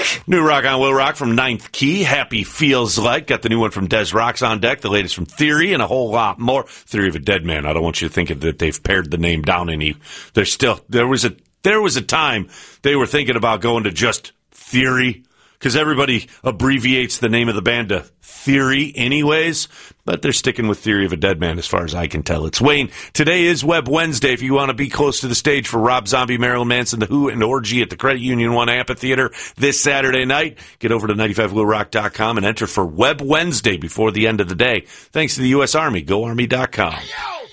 New rock on Will Rock from Ninth Key. Happy Feels Like. Got the new one from Des Rocks on deck. The latest from Theory and a whole lot more. Theory of a Dead Man. I don't want you to think that they've pared the name down any. There was a time they were thinking about going to just Theory, because everybody abbreviates the name of the band to Theory anyways, but they're sticking with Theory of a Dead Man as far as I can tell. It's Wayne. Today is Web Wednesday. If you want to be close to the stage for Rob Zombie, Marilyn Manson, The Who, and Orgy at the Credit Union 1 Amphitheater this Saturday night, get over to 95willrock.com and enter for Web Wednesday before the end of the day. Thanks to the U.S. Army. GoArmy.com.